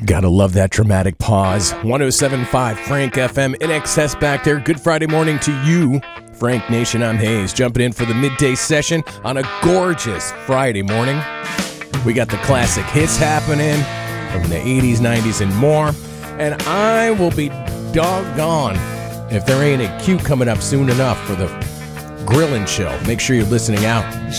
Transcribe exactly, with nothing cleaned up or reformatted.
Gotta love that dramatic pause. one oh seven point five Frank F M in excess back there. Good Friday morning to you, Frank Nation. I'm Hayes, jumping in for the midday session on a gorgeous Friday morning. We got the classic hits happening from the eighties, nineties, and more. And I will be doggone if there ain't a cue coming up soon enough for the Grillin' Show. Make sure you're listening out.